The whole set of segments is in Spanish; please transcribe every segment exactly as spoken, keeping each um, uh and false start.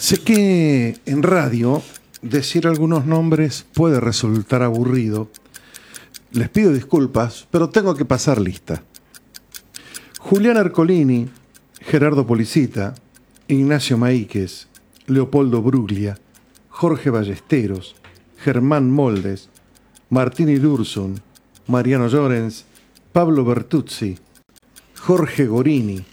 Sé que en radio decir algunos nombres puede resultar aburrido. Les pido disculpas, pero tengo que pasar lista. Julián Ercolini, Gerardo Policita, Ignacio Maíquez, Leopoldo Bruglia, Jorge Ballesteros, Germán Moldes, Martín Ilursun, Mariano Llorens, Pablo Bertuzzi, Jorge Gorini,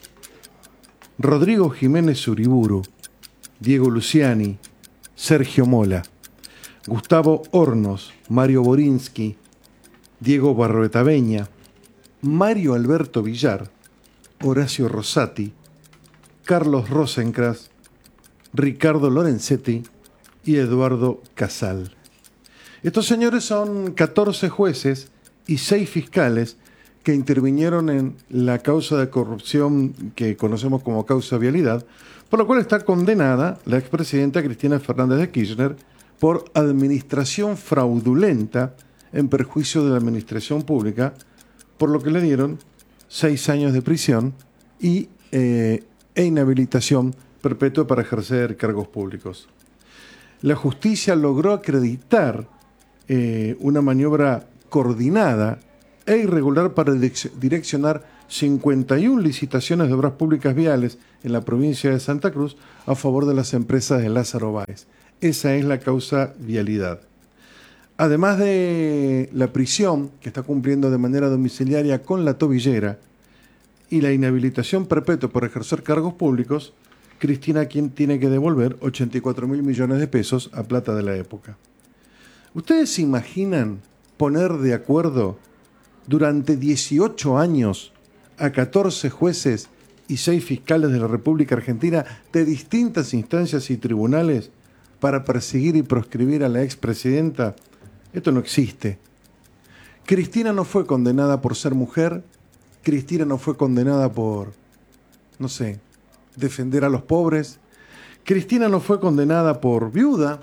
Rodrigo Jiménez Uriburu, Diego Luciani, Sergio Mola, Gustavo Hornos, Mario Borinsky, Diego Barroetaveña, Mario Alberto Villar, Horacio Rosati, Carlos Rosencrantz, Ricardo Lorenzetti y Eduardo Casal. Estos señores son catorce jueces y seis fiscales que intervinieron en la causa de corrupción que conocemos como causa Vialidad, por lo cual está condenada la expresidenta Cristina Fernández de Kirchner por administración fraudulenta en perjuicio de la administración pública, por lo que le dieron seis años de prisión y, eh, e inhabilitación perpetua para ejercer cargos públicos. La justicia logró acreditar eh, una maniobra coordinada e irregular para direccionar cincuenta y una licitaciones de obras públicas viales en la provincia de Santa Cruz a favor de las empresas de Lázaro Báez. Esa es la causa Vialidad. Además de la prisión que está cumpliendo de manera domiciliaria con la tobillera y la inhabilitación perpetua por ejercer cargos públicos, Cristina quien tiene que devolver ochenta y cuatro mil millones de pesos a plata de la época. ¿Ustedes se imaginan poner de acuerdo durante dieciocho años a catorce jueces y seis fiscales de la República Argentina de distintas instancias y tribunales para perseguir y proscribir a la expresidenta? Esto no existe. Cristina no fue condenada por ser mujer, Cristina no fue condenada por, no sé, defender a los pobres, Cristina no fue condenada por viuda,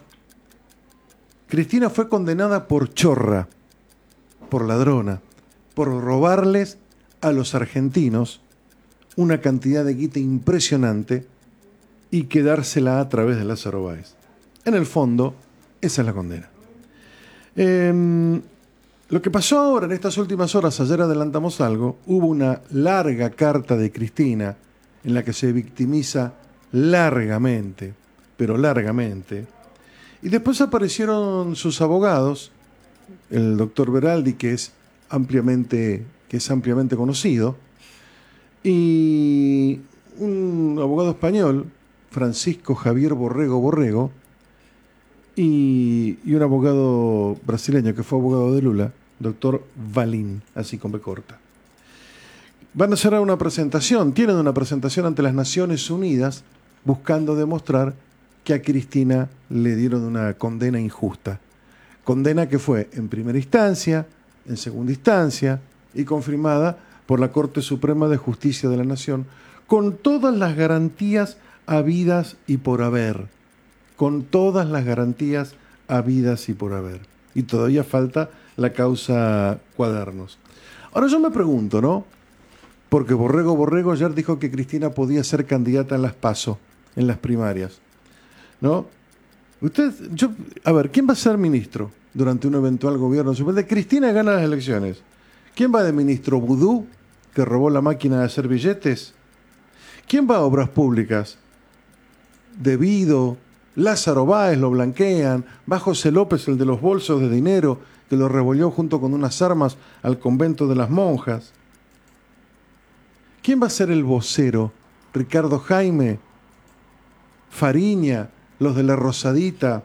Cristina fue condenada por chorra, por ladrona, por robarles a los argentinos una cantidad de guita impresionante y quedársela a través de Lázaro Báez. En el fondo, esa es la condena. Eh, lo que pasó ahora en estas últimas horas, ayer adelantamos algo, hubo una larga carta de Cristina en la que se victimiza largamente, pero largamente, y después aparecieron sus abogados, el doctor Beraldi, que es ampliamente, que es ampliamente conocido, y un abogado español, Francisco Javier Borrego Borrego, y, y un abogado brasileño que fue abogado de Lula, doctor Valim, así con B corta. Van a hacer una presentación, tienen una presentación ante las Naciones Unidas buscando demostrar que a Cristina le dieron una condena injusta. Condena que fue en primera instancia, en segunda instancia y confirmada por la Corte Suprema de Justicia de la Nación con todas las garantías habidas y por haber. Con todas las garantías habidas y por haber. Y todavía falta la causa Cuadernos. Ahora yo me pregunto, ¿no? Porque Borrego Borrego ayer dijo que Cristina podía ser candidata en las PASO, en las primarias, ¿no? Usted, yo, a ver, ¿quién va a ser ministro durante un eventual gobierno? De Cristina gana las elecciones. ¿Quién va de ministro? ¿Vudú, que robó la máquina de hacer billetes? ¿Quién va a obras públicas? Debido, Lázaro Báez lo blanquean, va José López, el de los bolsos de dinero, que lo revolvió junto con unas armas al convento de las monjas. ¿Quién va a ser el vocero? Ricardo Jaime, Fariña, los de la Rosadita.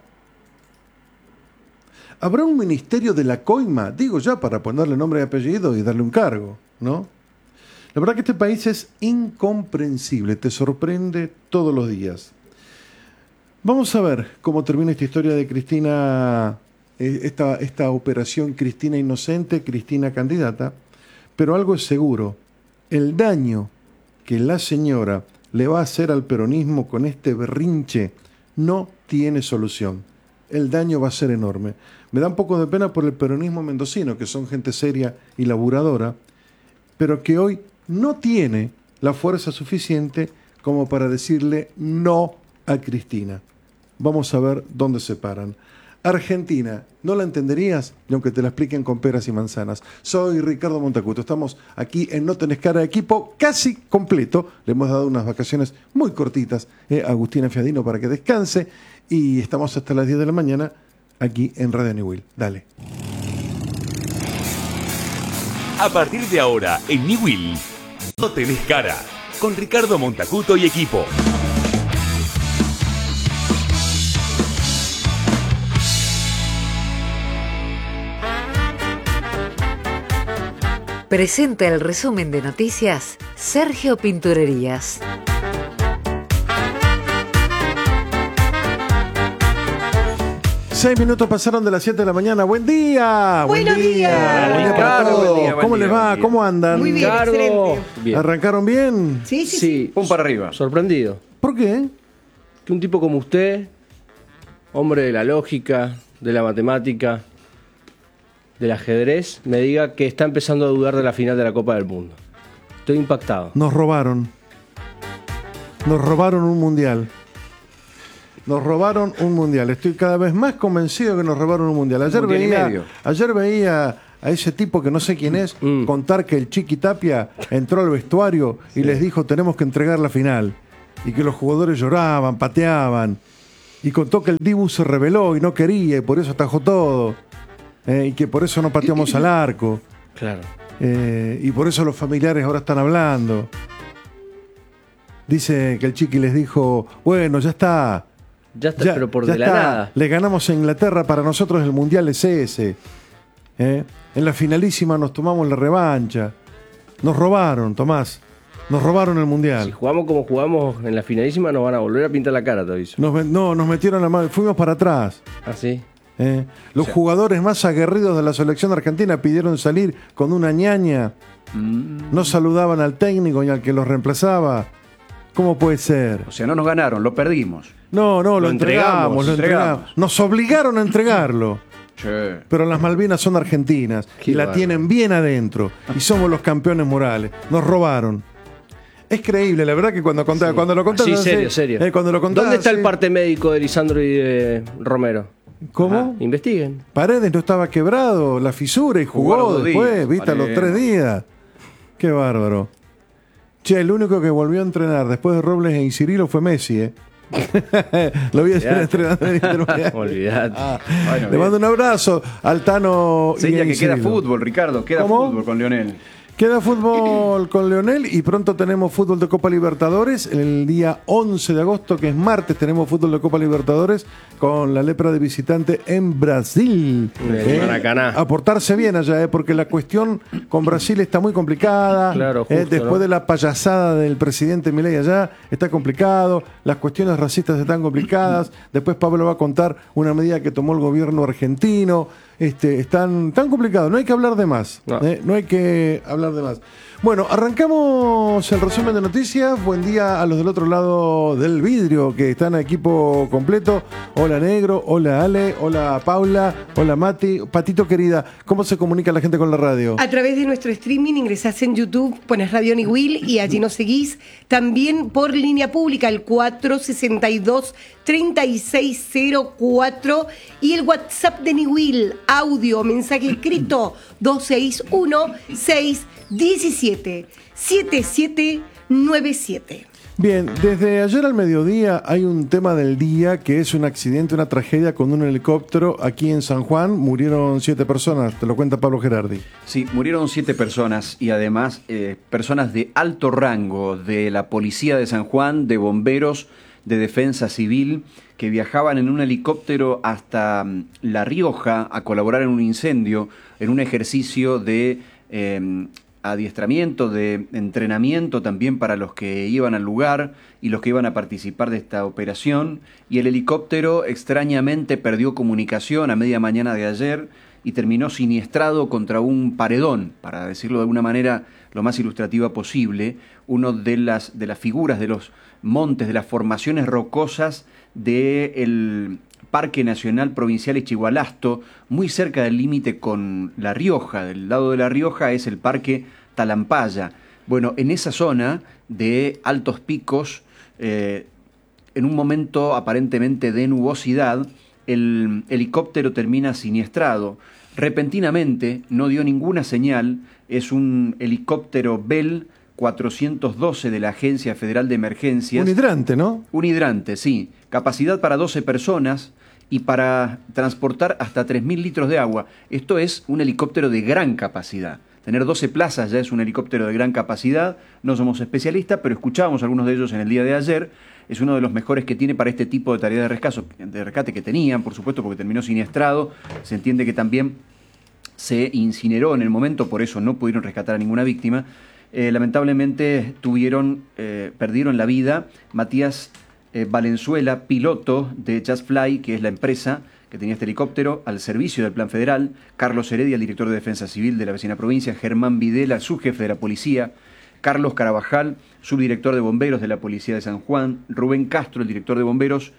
¿Habrá un ministerio de la coima? Digo ya para ponerle nombre y apellido y darle un cargo, ¿no? La verdad que este país es incomprensible, te sorprende todos los días. Vamos a ver cómo termina esta historia de Cristina, esta, esta operación Cristina inocente, Cristina candidata, pero algo es seguro, el daño que la señora le va a hacer al peronismo con este berrinche no tiene solución. El daño va a ser enorme. Me da un poco de pena por el peronismo mendocino, que son gente seria y laburadora, pero que hoy no tiene la fuerza suficiente como para decirle no a Cristina. vamos a ver dónde se paran. Argentina, no la entenderías ni aunque te la expliquen con peras y manzanas. Soy Ricardo Montacuto, estamos aquí en No Tenés Cara, equipo casi completo. Le hemos dado unas vacaciones muy cortitas eh, a Agustina Fiadino para que descanse y estamos hasta las diez de la mañana aquí en Radio Niwil. Dale. A partir de ahora, en Niwil, No Tenés Cara, con Ricardo Montacuto y equipo. Presenta el resumen de noticias Sergio Pinturerías. Seis minutos pasaron de las siete de la mañana. ¡Buen día! ¡Buenos buen día! días! Buen día para todos. Buen día, buen ¿Cómo día, les va? buen día. ¿Cómo andan? Muy bien, Ricardo. excelente. Bien. ¿Arrancaron bien? Sí, sí, sí. Sí, Pum para arriba. sorprendido. ¿Por qué? Que un tipo como usted, hombre de la lógica, de la matemática, del ajedrez, me diga que está empezando a dudar de la final de la Copa del Mundo. Estoy impactado. Nos robaron. Nos robaron un mundial. Nos robaron un mundial. Estoy cada vez más convencido que nos robaron un mundial. Ayer Mundial y veía, medio. ayer veía a ese tipo que no sé quién es Mm. contar que el Chiqui Tapia entró al vestuario y les dijo tenemos que entregar la final. Y que los jugadores lloraban, pateaban. Y contó que el Dibu se rebeló y no quería y por eso atajó todo. Eh, y que por eso no pateamos al arco. Claro. Eh, y por eso los familiares ahora están hablando. Dice que el Chiqui les dijo, bueno, ya está. Ya está, Ya, pero por ya de la está. nada. Le ganamos a Inglaterra, para nosotros el mundial es ese. ¿Eh? En la finalísima nos tomamos la revancha. Nos robaron, Tomás. Nos robaron el mundial. Si jugamos como jugamos en la finalísima, nos van a volver a pintar la cara, te aviso. Nos, ven- no, nos metieron la mano, fuimos para atrás. ¿Ah, sí? ¿Eh? Los jugadores más aguerridos de la selección argentina pidieron salir con una ñaña. No saludaban al técnico ni al que los reemplazaba. ¿Cómo puede ser? O sea, no nos ganaron, lo perdimos. No, no, lo, Lo entregamos, entregamos, lo entregamos. entregamos. Nos obligaron a entregarlo. Che. Pero las Malvinas son argentinas Qué y la bárbaro. tienen bien adentro. Y somos los campeones morales. Nos robaron. Es creíble, la verdad que cuando contaba, cuando lo contaba. Sí, serio, serio. Eh, cuando lo contaba, ¿Dónde está el sí. parte médico de Lisandro y de Romero? ¿Cómo? Ah, investiguen. Paredes no estaba quebrado, la fisura y jugó Jugó dos después, días, viste, a los Paredes. tres días. Qué bárbaro. Che, el único que volvió a entrenar después de Robles e Cirilo fue Messi, ¿eh? Lo vi ayer Olvidate. entrenando en Inter. Olvidate. Ah, Bueno, le bien. mando un abrazo al Tano y Sería a que queda Cirilo. fútbol, Ricardo. Queda ¿Cómo? fútbol con Lionel. Queda fútbol con Leonel y pronto tenemos fútbol de Copa Libertadores. El día once de agosto, que es martes, tenemos fútbol de Copa Libertadores con la Lepra de visitante en Brasil. En el Maracaná. Aportarse bien allá, ¿eh? Porque la cuestión con Brasil está muy complicada. Claro, ¿eh? justo, Después ¿no? de la payasada del presidente Milei allá, está complicado. Las cuestiones racistas están complicadas. Después Pablo va a contar una medida que tomó el gobierno argentino. Este, están tan complicados, no hay que hablar de más. No. ¿eh? No hay que hablar de más. Bueno, arrancamos el resumen de noticias. Buen día a los del otro lado del vidrio que están a equipo completo. Hola Negro, hola Ale, hola Paula, hola Mati. Patito querida, ¿cómo se comunica la gente con la radio? A través de nuestro streaming ingresás en YouTube, pones Radio Niwil y allí nos seguís. También por línea pública, el cuatro sesenta y dos, treinta y seis cero cuatro y el WhatsApp de Niwil, audio, mensaje escrito, dos seis uno, seis uno siete, siete siete nueve siete. Bien, desde ayer al mediodía hay un tema del día que es un accidente, una tragedia con un helicóptero aquí en San Juan. Murieron siete personas, te lo cuenta Pablo Gerardi. Sí, murieron siete personas y además eh, personas de alto rango de la Policía de San Juan, de bomberos, de defensa civil, que viajaban en un helicóptero hasta mm, La Rioja a colaborar en un incendio, en un ejercicio de eh, adiestramiento, de entrenamiento también para los que iban al lugar y los que iban a participar de esta operación. Y el helicóptero extrañamente perdió comunicación a media mañana de ayer y terminó siniestrado contra un paredón, para decirlo de alguna manera lo más ilustrativa posible, uno de las, de las figuras de los montes, de las formaciones rocosas del Parque Nacional Provincial Ichigualasto, muy cerca del límite con La Rioja. Del lado de La Rioja es el Parque Talampaya. Bueno, en esa zona de altos picos, eh, en un momento aparentemente de nubosidad, el helicóptero termina siniestrado. Repentinamente, no dio ninguna señal, es un helicóptero Bell cuatrocientos doce de la Agencia Federal de Emergencias. Un hidrante, ¿no? Un hidrante, sí. Capacidad para doce personas y para transportar hasta tres mil litros de agua. Esto es un helicóptero de gran capacidad. Tener doce plazas ya es un helicóptero de gran capacidad. No somos especialistas, pero escuchábamos algunos de ellos en el día de ayer. Es uno de los mejores que tiene para este tipo de tareas de rescate, de rescate que tenían, por supuesto, porque terminó siniestrado. Se entiende que también se incineró en el momento, por eso no pudieron rescatar a ninguna víctima. Eh, lamentablemente tuvieron, eh, perdieron la vida Matías eh, Valenzuela, piloto de Just Fly, que es la empresa que tenía este helicóptero al servicio del Plan Federal, Carlos Heredia, el director de Defensa Civil de la vecina provincia, Germán Videla, subjefe de la policía, Carlos Carabajal, subdirector de bomberos de la Policía de San Juan, Rubén Castro, el director de bomberos,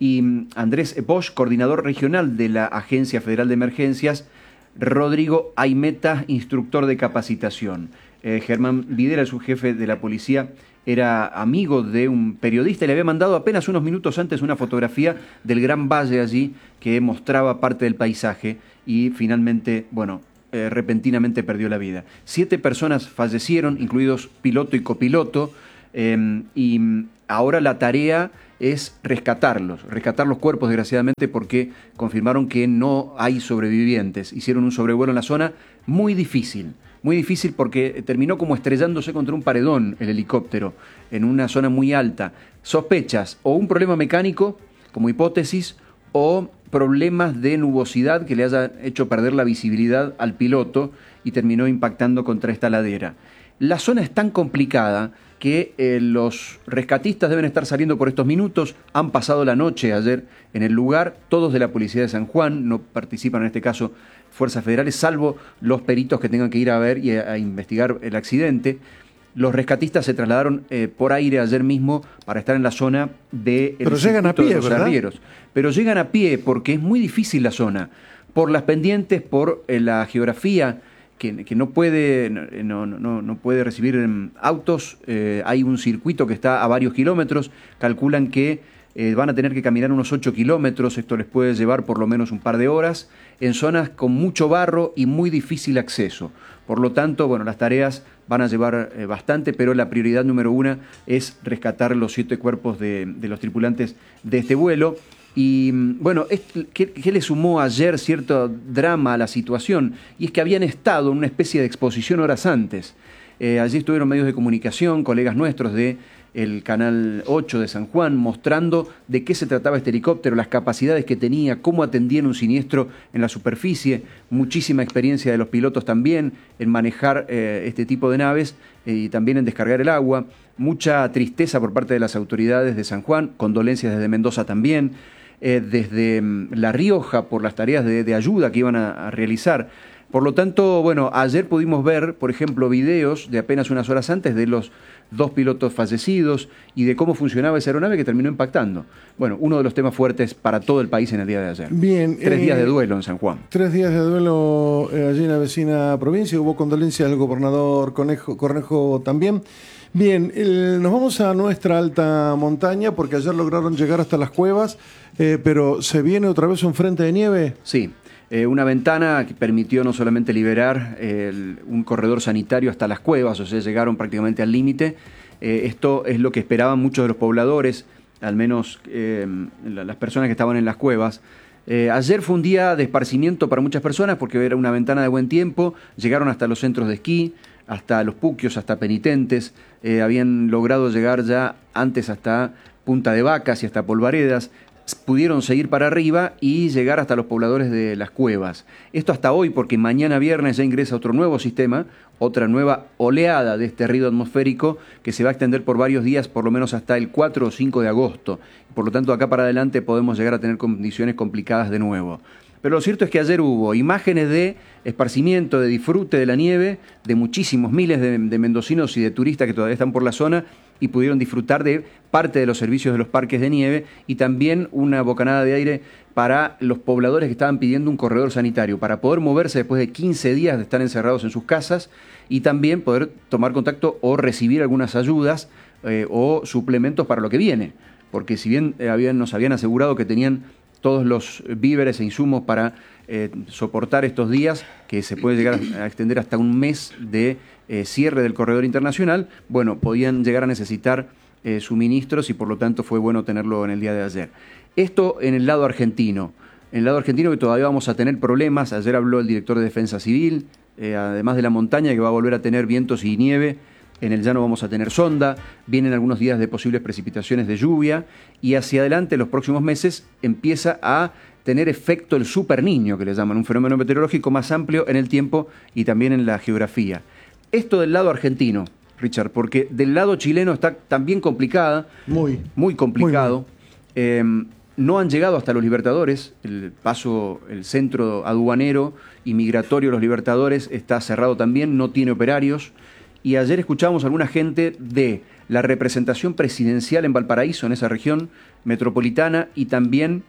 y Andrés Bosch, coordinador regional de la Agencia Federal de Emergencias, Rodrigo Aimeta, instructor de capacitación. Eh, Germán Videla, el subjefe de la policía, era amigo de un periodista y le había mandado apenas unos minutos antes una fotografía del gran valle allí que mostraba parte del paisaje y finalmente, bueno, eh, repentinamente perdió la vida. Siete personas fallecieron, incluidos piloto y copiloto, eh, y ahora la tarea es rescatarlos, rescatar los cuerpos, desgraciadamente, porque confirmaron que no hay sobrevivientes. Hicieron un sobrevuelo en la zona muy difícil, muy difícil porque terminó como estrellándose contra un paredón el helicóptero, en una zona muy alta. Sospechas, o un problema mecánico, como hipótesis, o problemas de nubosidad que le haya hecho perder la visibilidad al piloto y terminó impactando contra esta ladera. La zona es tan complicada que eh, los rescatistas deben estar saliendo por estos minutos. Han pasado la noche ayer en el lugar, todos de la Policía de San Juan, no participan en este caso fuerzas federales, salvo los peritos que tengan que ir a ver y a, a investigar el accidente. Los rescatistas se trasladaron eh, por aire ayer mismo para estar en la zona de Pero llegan a pie, de los ¿verdad? arrieros. Pero llegan a pie porque es muy difícil la zona, por las pendientes, por eh, la geografía, que, que no puede no, no, no puede recibir um, autos. Eh, hay un circuito que está a varios kilómetros, calculan que eh, van a tener que caminar unos ocho kilómetros, esto les puede llevar por lo menos un par de horas, en zonas con mucho barro y muy difícil acceso. Por lo tanto, bueno, las tareas van a llevar eh, bastante, pero la prioridad número una es rescatar los siete cuerpos de, de los tripulantes de este vuelo. Y bueno, ¿qué, ¿qué le sumó ayer cierto drama a la situación? Y es que habían estado en una especie de exposición horas antes. Eh, allí estuvieron medios de comunicación, colegas nuestros de el Canal ocho de San Juan, mostrando de qué se trataba este helicóptero, las capacidades que tenía, cómo atendían un siniestro en la superficie, muchísima experiencia de los pilotos también en manejar eh, este tipo de naves eh, y también en descargar el agua, mucha tristeza por parte de las autoridades de San Juan, condolencias desde Mendoza también, eh, desde mm, La Rioja por las tareas de, de ayuda que iban a, a realizar. Por lo tanto, bueno, ayer pudimos ver, por ejemplo, videos de apenas unas horas antes de los dos pilotos fallecidos y de cómo funcionaba esa aeronave que terminó impactando. Bueno, uno de los temas fuertes para todo el país en el día de ayer. Bien. Tres eh, días de duelo en San Juan. Tres días de duelo eh, allí en la vecina provincia. Hubo condolencias del gobernador Conejo, Cornejo también. Bien, el, nos vamos a nuestra alta montaña porque ayer lograron llegar hasta las cuevas, eh, pero ¿se viene otra vez un frente de nieve? Sí. Eh, una ventana que permitió no solamente liberar eh, el, un corredor sanitario hasta las cuevas, o sea, llegaron prácticamente al límite. Eh, esto es lo que esperaban muchos de los pobladores, al menos eh, la, las personas que estaban en las cuevas. Eh, ayer fue un día de esparcimiento para muchas personas porque era una ventana de buen tiempo, llegaron hasta los centros de esquí, hasta los Puquios, hasta Penitentes, eh, habían logrado llegar ya antes hasta Punta de Vacas y hasta Polvaredas, pudieron seguir para arriba y llegar hasta los pobladores de las cuevas. Esto hasta hoy, porque mañana viernes ya ingresa otro nuevo sistema, otra nueva oleada de este ruido atmosférico que se va a extender por varios días, por lo menos hasta el cuatro o cinco de agosto. Por lo tanto, acá para adelante podemos llegar a tener condiciones complicadas de nuevo. Pero lo cierto es que ayer hubo imágenes de esparcimiento, de disfrute de la nieve, de muchísimos miles de, de mendocinos y de turistas que todavía están por la zona y pudieron disfrutar de parte de los servicios de los parques de nieve y también una bocanada de aire para los pobladores que estaban pidiendo un corredor sanitario para poder moverse después de quince días de estar encerrados en sus casas y también poder tomar contacto o recibir algunas ayudas eh, o suplementos para lo que viene. porque si bien eh, habían, nos habían asegurado que tenían todos los víveres e insumos para eh, soportar estos días, que se puede llegar a extender hasta un mes de eh, cierre del corredor internacional, bueno, podían llegar a necesitar eh, suministros y por lo tanto fue bueno tenerlo en el día de ayer. Esto en el lado argentino. En el lado argentino que todavía vamos a tener problemas, ayer habló el director de Defensa Civil, eh, además de la montaña que va a volver a tener vientos y nieve, en el llano vamos a tener sonda, vienen algunos días de posibles precipitaciones de lluvia y hacia adelante, los próximos meses, empieza a tener efecto el super niño, que le llaman, un fenómeno meteorológico más amplio en el tiempo y también en la geografía. Esto del lado argentino, Richard, porque del lado chileno está también complicada, Muy. muy complicado. Muy Eh, no han llegado hasta los Libertadores, el paso, el centro aduanero y migratorio de los Libertadores está cerrado también, no tiene operarios. Y ayer escuchamos a alguna gente de la representación presidencial en Valparaíso, en esa región metropolitana, y también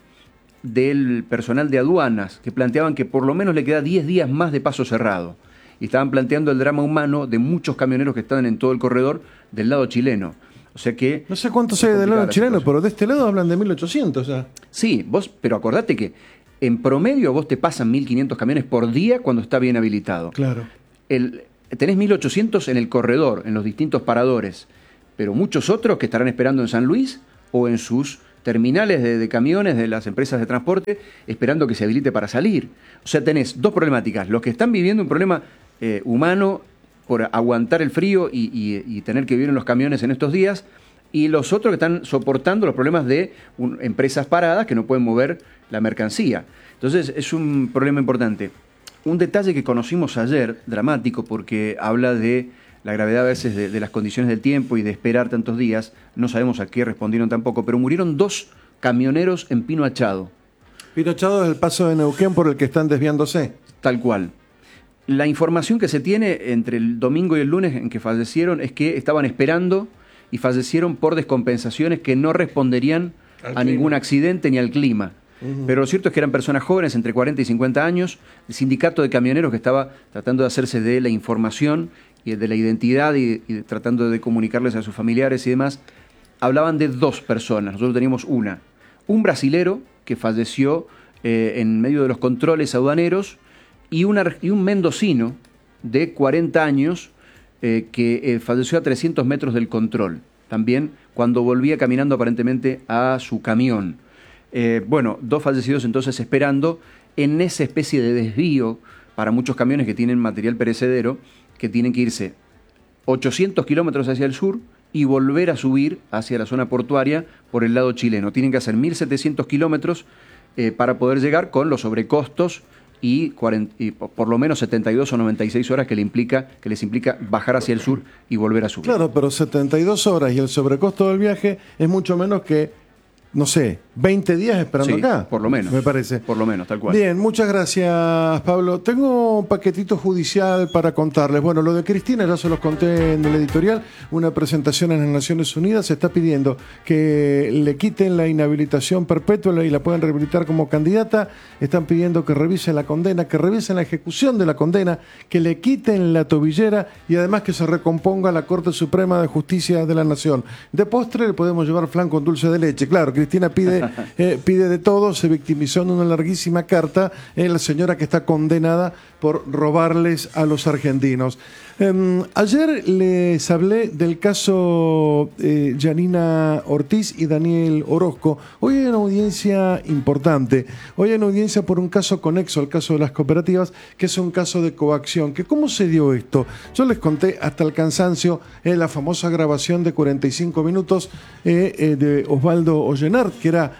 del personal de aduanas, que planteaban que por lo menos le queda diez días más de paso cerrado. Y estaban planteando el drama humano de muchos camioneros que están en todo el corredor del lado chileno. O sea que... No sé cuántos hay del lado chileno, pero de este lado hablan de mil ochocientos ya. Sí, vos, pero acordate que en promedio vos te pasan mil quinientos camiones por día cuando está bien habilitado. Claro. El, tenés mil ochocientos en el corredor, en los distintos paradores, pero muchos otros que estarán esperando en San Luis o en sus terminales de, de camiones de las empresas de transporte, esperando que se habilite para salir. O sea, tenés dos problemáticas. Los que están viviendo un problema eh, humano por aguantar el frío y, y, y tener que vivir en los camiones en estos días, y los otros que están soportando los problemas de un, empresas paradas que no pueden mover la mercancía. Entonces es un problema importante. Un detalle que conocimos ayer, dramático, porque habla de la gravedad a veces de, de las condiciones del tiempo y de esperar tantos días, no sabemos a qué respondieron tampoco, pero murieron dos camioneros en Pino Achado. Pino Achado es el paso de Neuquén por el que están desviándose. Tal cual. La información que se tiene entre el domingo y el lunes en que fallecieron es que estaban esperando y fallecieron por descompensaciones que no responderían al a clima. Ningún accidente ni al clima. Uh-huh. Pero lo cierto es que eran personas jóvenes, entre cuarenta y cincuenta años, el sindicato de camioneros que estaba tratando de hacerse de la información y de la identidad y, y tratando de comunicarles a sus familiares y demás, hablaban de dos personas, nosotros teníamos una. Un brasilero que falleció eh, en medio de los controles aduaneros y, una, y un mendocino de cuarenta años eh, que eh, falleció a trescientos metros del control, también cuando volvía caminando aparentemente a su camión. Eh, bueno, dos fallecidos entonces esperando en esa especie de desvío para muchos camiones que tienen material perecedero, que tienen que irse ochocientos kilómetros hacia el sur y volver a subir hacia la zona portuaria por el lado chileno. Tienen que hacer mil setecientos kilómetros eh, para poder llegar con los sobrecostos y, cuarenta, y por lo menos setenta y dos o noventa y seis horas que, le implica, que les implica bajar hacia el sur y volver a subir. Claro, pero setenta y dos horas y el sobrecosto del viaje es mucho menos que, no sé, veinte días esperando sí, acá. Por lo menos. Me parece. Por lo menos, tal cual. Bien, muchas gracias, Pablo. Tengo un paquetito judicial para contarles. Bueno, lo de Cristina ya se los conté en el editorial. Una presentación en las Naciones Unidas se está pidiendo que le quiten la inhabilitación perpetua y la puedan rehabilitar como candidata. Están pidiendo que revisen la condena, que revisen la ejecución de la condena, que le quiten la tobillera y además que se recomponga la Corte Suprema de Justicia de la Nación. De postre le podemos llevar flan con dulce de leche. Claro, Cristina pide Eh, pide de todo, se victimizó en una larguísima carta eh, la señora que está condenada por robarles a los argentinos. Eh, ayer les hablé del caso eh, Yanina Ortiz y Daniel Orozco. Hoy hay una audiencia importante. Hoy hay una audiencia por un caso conexo al caso de las cooperativas, que es un caso de coacción. ¿Que ¿Cómo se dio esto? Yo les conté hasta el cansancio eh, la famosa grabación de cuarenta y cinco minutos eh, eh, de Osvaldo Ollenart, que era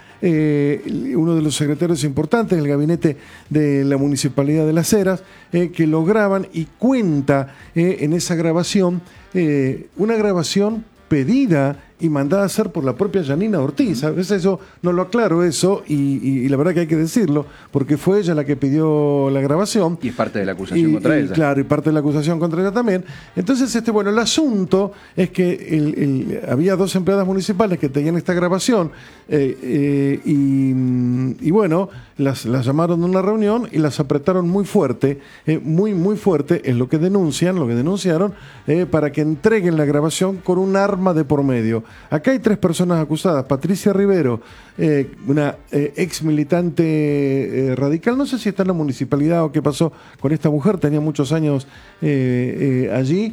Eh, uno de los secretarios importantes del gabinete de la Municipalidad de Las Heras, eh, que lo graban y cuenta eh, en esa grabación, eh, una grabación pedida y mandada a hacer por la propia Yanina Ortiz. A veces yo no lo aclaro eso y, y, y la verdad que hay que decirlo, porque fue ella la que pidió la grabación. Y es parte de la acusación y, contra y, ella. Claro, y parte de la acusación contra ella también. Entonces, este, bueno, el asunto es que el, el, había dos empleadas municipales que tenían esta grabación eh, eh, y, y bueno, las, las llamaron a una reunión y las apretaron muy fuerte, eh, muy, muy fuerte, es lo que denuncian, lo que denunciaron, eh, para que entreguen la grabación con un arma de por medio. acá hay tres personas acusadas. Patricia Rivero, eh, una eh, ex militante eh, radical, no sé si está en la municipalidad o qué pasó con esta mujer, tenía muchos años eh, eh, allí.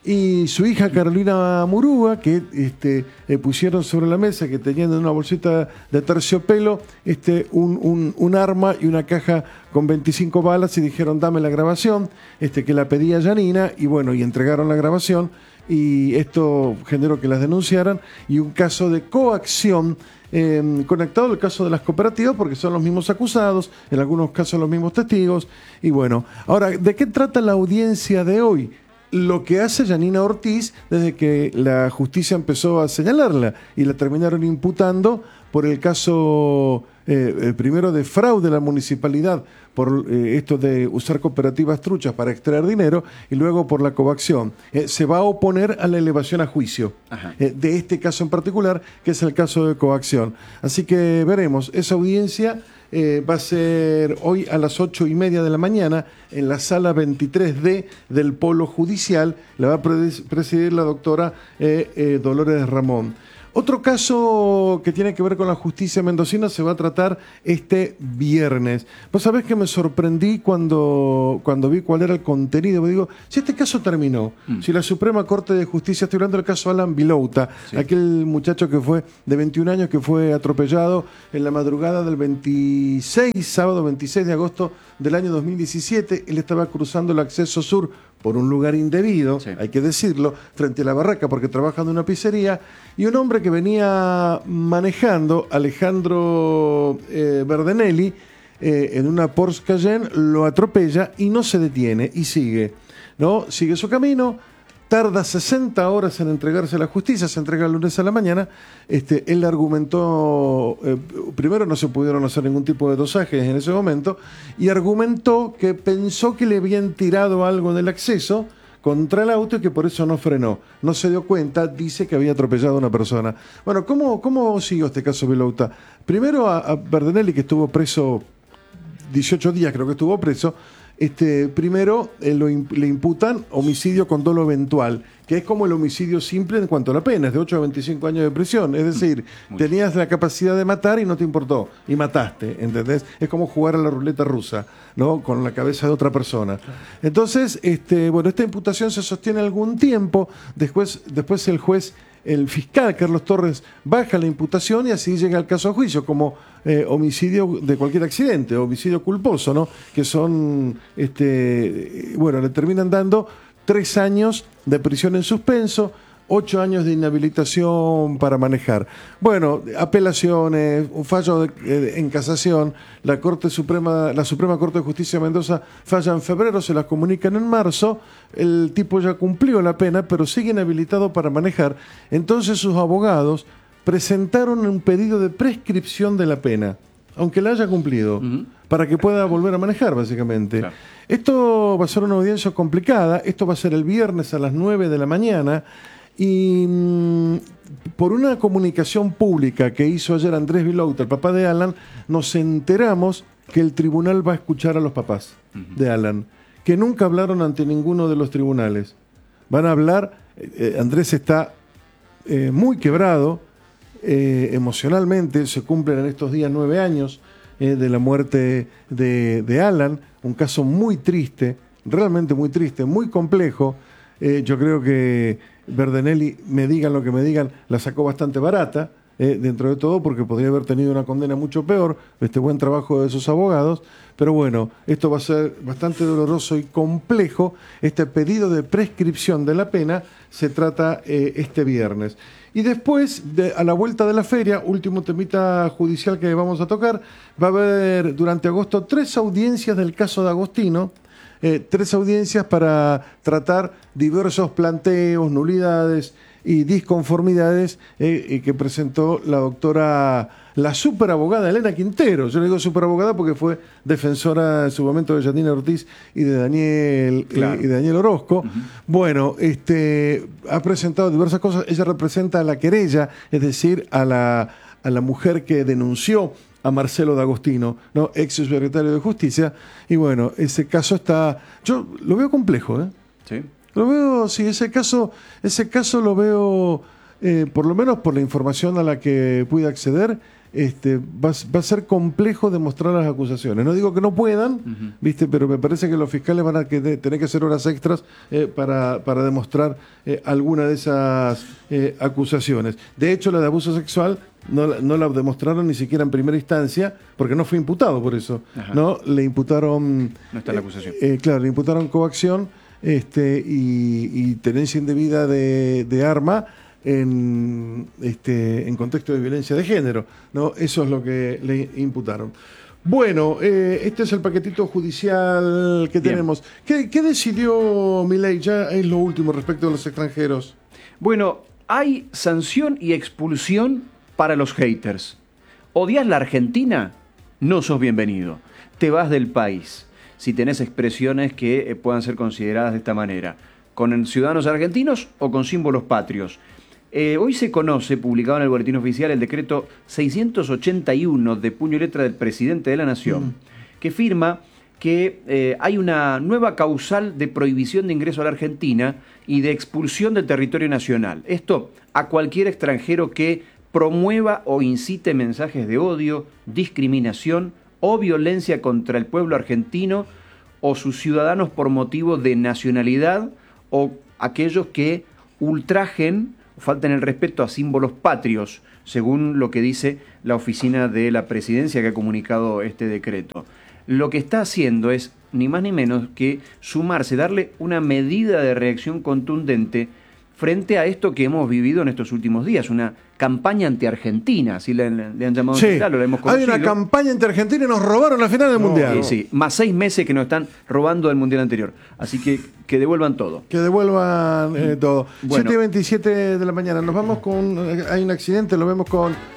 Y su hija Carolina Murúa, que este, eh, pusieron sobre la mesa, que tenían en una bolsita de terciopelo este, un, un, un arma y una caja con veinticinco balas y dijeron dame la grabación, este, que la pedía Janina, y bueno, y entregaron la grabación y esto generó que las denunciaran, y un caso de coacción eh, conectado al caso de las cooperativas, porque son los mismos acusados, en algunos casos los mismos testigos, y bueno, ahora, ¿de qué trata la audiencia de hoy? Lo que hace Yanina Ortiz desde que la justicia empezó a señalarla y la terminaron imputando por el caso eh, el primero de fraude a la municipalidad por eh, esto de usar cooperativas truchas para extraer dinero, y luego por la coacción. Eh, se va a oponer a la elevación a juicio eh, de este caso en particular, que es el caso de coacción. Así que veremos, esa audiencia Eh, va a ser hoy a las ocho y media de la mañana en la sala veintitrés D del Polo Judicial. La va a presidir la doctora eh, eh, Dolores Ramón. Otro caso que tiene que ver con la justicia mendocina se va a tratar este viernes. Vos sabés que me sorprendí cuando, cuando vi cuál era el contenido. Me digo, si este caso terminó, mm. si la Suprema Corte de Justicia, estoy hablando del caso Alan Vilouta, sí. aquel muchacho que fue de veintiún años que fue atropellado en la madrugada del veintiséis, sábado veintiséis de agosto del año dos mil diecisiete. Él estaba cruzando el acceso sur por un lugar indebido, sí. hay que decirlo, frente a la barraca, porque trabaja en una pizzería, y un hombre que venía manejando, Alejandro eh, Verdenelli, eh, en una Porsche Cayenne, lo atropella y no se detiene, y sigue, ¿no? Sigue su camino, tarda sesenta horas en entregarse a la justicia, se entrega el lunes a la mañana. Este, él argumentó, eh, primero no se pudieron hacer ningún tipo de dosajes en ese momento, y argumentó que pensó que le habían tirado algo en el acceso contra el auto y que por eso no frenó. No se dio cuenta, dice que había atropellado a una persona. Bueno, ¿cómo, cómo siguió este caso Vilouta? Primero a, a Verdenelli, que estuvo preso dieciocho días, creo que estuvo preso. Este, primero eh, lo, le imputan homicidio con dolo eventual, que es como el homicidio simple en cuanto a la pena, es de ocho a veinticinco años de prisión. Es decir, Muy tenías la capacidad de matar y no te importó, y mataste, ¿entendés? Es como jugar a la ruleta rusa, ¿no? Con la cabeza de otra persona. Entonces, este, bueno, esta imputación se sostiene algún tiempo, después, después el juez, el fiscal Carlos Torres, baja la imputación y así llega el caso a juicio, como eh, homicidio de cualquier accidente, homicidio culposo, ¿no? Que son, este, bueno, le terminan dando tres años de prisión en suspenso, ocho años de inhabilitación para manejar. Bueno, apelaciones, un fallo de, eh, en casación, la Corte Suprema, la Suprema Corte de Justicia de Mendoza falla en febrero, se las comunican en marzo, el tipo ya cumplió la pena, pero sigue inhabilitado para manejar. Entonces sus abogados presentaron un pedido de prescripción de la pena, aunque la haya cumplido, uh-huh. para que pueda volver a manejar, básicamente. Claro. Esto va a ser una audiencia complicada, esto va a ser el viernes a las nueve de la mañana, y mmm, por una comunicación pública que hizo ayer Andrés Vilouta, el papá de Alan, nos enteramos que el tribunal va a escuchar a los papás uh-huh. de Alan, que nunca hablaron ante ninguno de los tribunales. Van a hablar, eh, Andrés está eh, muy quebrado eh, emocionalmente, se cumplen en estos días nueve años eh, de la muerte de, de Alan, un caso muy triste, realmente muy triste, muy complejo. Eh, yo creo que Verdenelli, me digan lo que me digan, la sacó bastante barata, eh, dentro de todo, porque podría haber tenido una condena mucho peor, este buen trabajo de sus abogados, pero bueno, esto va a ser bastante doloroso y complejo. Este pedido de prescripción de la pena se trata eh, este viernes. Y después, de, a la vuelta de la feria, último temita judicial que vamos a tocar, va a haber durante agosto tres audiencias del caso de Agostino, Eh, tres audiencias para tratar diversos planteos, nulidades y disconformidades eh, que presentó la doctora, la superabogada Elena Quintero. Yo le digo superabogada porque fue defensora en su momento de Yanina Ortiz y de Daniel, claro. eh, y de Daniel Orozco. Uh-huh. Bueno, este, ha presentado diversas cosas. Ella representa a la querella, es decir, a la, a la mujer que denunció a Marcelo D'Agostino, ¿no? Ex secretario de Justicia, y bueno, ese caso está, yo lo veo complejo, ¿eh? Sí. Lo veo, sí, ese caso, ese caso lo veo, eh, por lo menos por la información a la que pude acceder, este, va, va a ser complejo demostrar las acusaciones. No digo que no puedan, uh-huh. ¿viste? Pero me parece que los fiscales van a que de, tener que hacer horas extras eh, para, para demostrar eh, alguna de esas eh, acusaciones. De hecho, la de abuso sexual no, no la demostraron ni siquiera en primera instancia, porque no fue imputado por eso. Ajá. ¿No? Le imputaron... No está la acusación. Eh, eh, claro, le imputaron coacción este, y, y tenencia indebida de, de arma en, este, en contexto de violencia de género, ¿no? Eso es lo que le imputaron. Bueno, eh, este es el paquetito judicial que Bien. tenemos. ¿Qué, qué decidió Milei? Ya es lo último respecto a los extranjeros. Bueno, hay sanción y expulsión para los haters. ¿Odias la Argentina? No sos bienvenido. Te vas del país. Si tenés expresiones que eh, puedan ser consideradas de esta manera. ¿Con ciudadanos argentinos o con símbolos patrios? Eh, hoy se conoce, publicado en el Boletín Oficial, el decreto seiscientos ochenta y uno de puño y letra del presidente de la Nación, mm. que firma que eh, hay una nueva causal de prohibición de ingreso a la Argentina y de expulsión del territorio nacional. Esto a cualquier extranjero que promueva o incite mensajes de odio, discriminación o violencia contra el pueblo argentino o sus ciudadanos por motivo de nacionalidad o aquellos que ultrajen faltan el respeto a símbolos patrios, según lo que dice la oficina de la presidencia que ha comunicado este decreto. Lo que está haciendo es, ni más ni menos, que sumarse, darle una medida de reacción contundente frente a esto que hemos vivido en estos últimos días, una campaña anti-argentina, así le, le han llamado. Sí, claro, la hemos conocido. Hay una campaña anti-argentina y nos robaron la final del no, Mundial. Eh, sí, más seis meses que nos están robando del Mundial anterior. Así que que devuelvan todo. Que devuelvan eh, todo. Bueno. siete y veintisiete de la mañana. Nos vamos con... Hay un accidente, lo vemos con